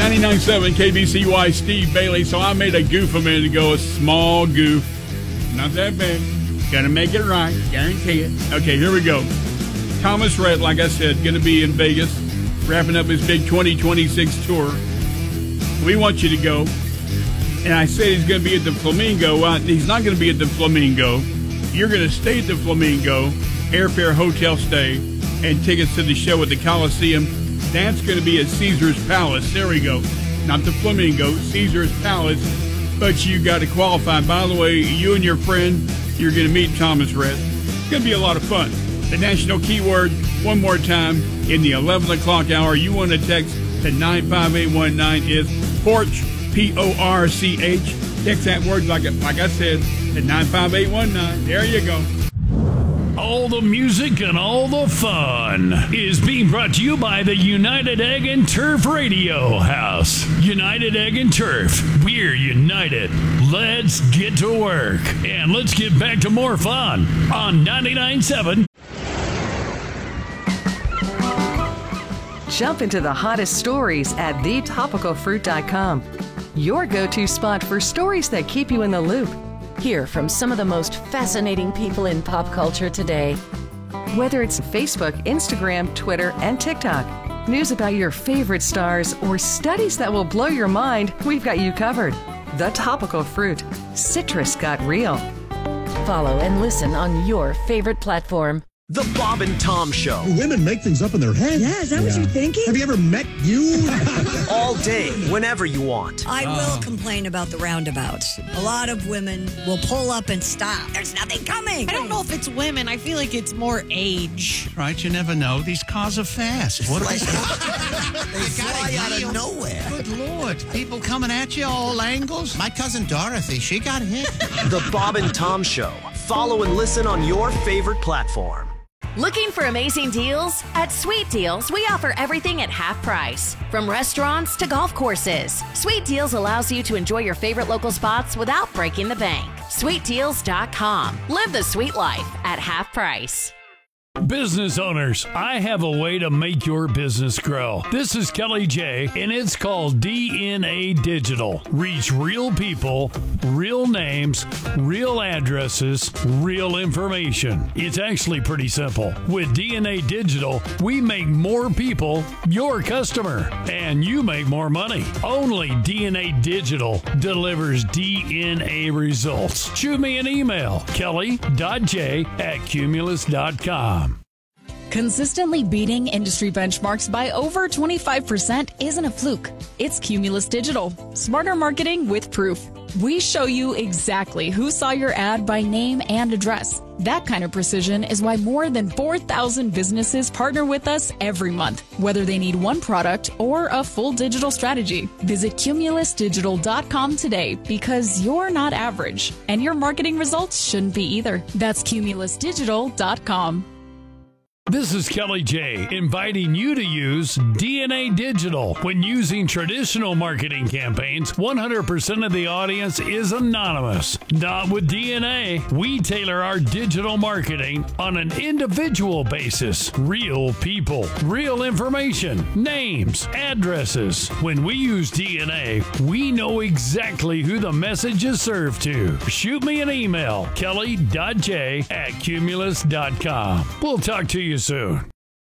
99.7 KBCY, Steve Bailey. So I made a goof a minute ago, a small goof. Not that big. Gonna make it right, guarantee it. Okay, here we go. Thomas Rhett, like I said, gonna be in Vegas, wrapping up his big 2026 tour. We want you to go. And I said he's gonna be at the Flamingo. Well, he's not gonna be at the Flamingo. You're gonna stay at the Flamingo, airfare, hotel stay, and tickets to the show at the Coliseum. That's going to be at Caesar's Palace. There we go. Not the Flamingo, Caesar's Palace. But you got to qualify. By the way, you and your friend, you're going to meet Thomas Rhett. It's going to be a lot of fun. The national keyword, one more time, in the 11 o'clock hour, you want to text to 95819 is Porch, P-O-R-C-H. Text that word, like I said, to 95819. There you go. All the music and all the fun is being brought to you by the United Egg and Turf Radio House. United Egg and Turf. We're united. Let's get to work. And let's get back to more fun on 99.7. Jump into the hottest stories at thetopicalfruit.com. Your go-to spot for stories that keep you in the loop. Hear from some of the most fascinating people in pop culture today. Whether it's Facebook, Instagram, Twitter, and TikTok, news about your favorite stars, or studies that will blow your mind, we've got you covered. The Topical Fruit. Citrus got real. Follow and listen on your favorite platform. The Bob and Tom Show. Women make things up in their head. Yeah, is that what you're thinking? Have you ever met you? All day, whenever you want. I will complain about the roundabouts. A lot of women will pull up and stop. There's nothing coming. I don't know if it's women. I feel like it's more age. Right, you never know. These cars are fast. What They fly out of nowhere. Good Lord. People coming at you all angles. My cousin Dorothy, she got hit. The Bob and Tom Show. Follow and listen on your favorite platform. Looking for amazing deals? At Sweet Deals, we offer everything at half price. From restaurants to golf courses, Sweet Deals allows you to enjoy your favorite local spots without breaking the bank. SweetDeals.com. Live the sweet life at half price. Business owners, I have a way to make your business grow. This is Kelly J, and it's called DNA Digital. Reach real people, real names, real addresses, real information. It's actually pretty simple. With DNA Digital, we make more people your customer, and you make more money. Only DNA Digital delivers DNA results. Shoot me an email, kelly.j@cumulus.com. Consistently beating industry benchmarks by over 25% isn't a fluke. It's Cumulus Digital. Smarter marketing with proof. We show you exactly who saw your ad by name and address. That kind of precision is why more than 4,000 businesses partner with us every month, whether they need one product or a full digital strategy. Visit cumulusdigital.com today because you're not average, and your marketing results shouldn't be either. That's cumulusdigital.com. This is Kelly J, inviting you to use DNA Digital. When using traditional marketing campaigns, 100% of the audience is anonymous. Not with DNA. We tailor our digital marketing on an individual basis. Real people, real information, names, addresses. When we use DNA, we know exactly who the message is served to. Shoot me an email, kelly.j@cumulus.com. We'll talk to you soon.